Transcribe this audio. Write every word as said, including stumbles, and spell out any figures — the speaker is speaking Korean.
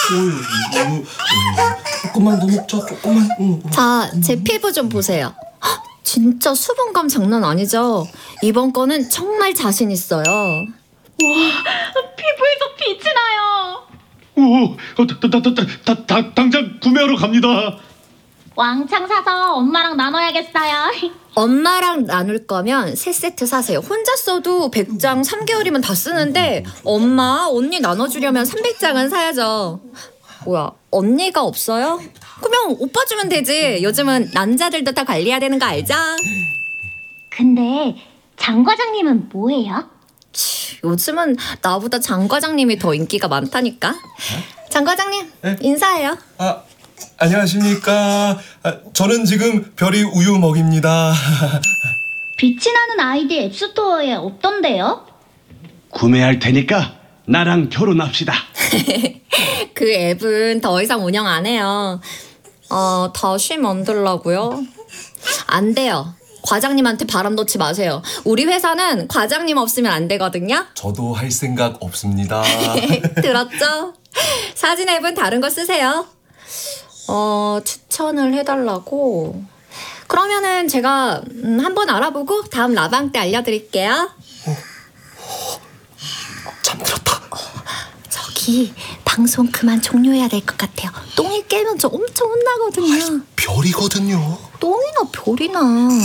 조금만 더 먹자. 조금만. 응, 응. 자, 제 피부 좀 보세요. 헉, 진짜 수분감 장난 아니죠? 이번 거는 정말 자신 있어요. 피부에서 빛이 나요. 오, 다, 다, 다, 다, 다, 당장 구매하러 갑니다. 왕창 사서 엄마랑 나눠야겠어요. 엄마랑 나눌 거면 세 세트 사세요. 혼자 써도 백 장 삼 개월이면 다 쓰는데 엄마, 언니 나눠주려면 삼백 장은 사야죠. 뭐야, 언니가 없어요? 그러면 오빠 주면 되지. 요즘은 남자들도 다 관리해야 되는 거 알죠? 근데 장 과장님은 뭐예요? 요즘은 나보다 장 과장님이 더 인기가 많다니까. 장 과장님, 네? 인사해요. 아, 안녕하십니까. 아, 저는 지금 별이 우유 먹입니다. 빛이 나는 아이디 앱스토어에 없던데요? 구매할 테니까 나랑 결혼합시다. 그 앱은 더 이상 운영 안 해요. 어, 다시 만들라고요? 안 돼요. 과장님한테 바람 놓지 마세요. 우리 회사는 과장님 없으면 안 되거든요. 저도 할 생각 없습니다. 들었죠? 사진 앱은 다른 거 쓰세요. 어, 추천을 해달라고. 그러면은 제가 음, 한번 알아보고 다음 라방 때 알려드릴게요. 잠들었다. 저기 방송 그만 종료해야 될 것 같아요. 똥이 깨면 저 엄청 혼나거든요. 별이거든요. 똥이나 별이나.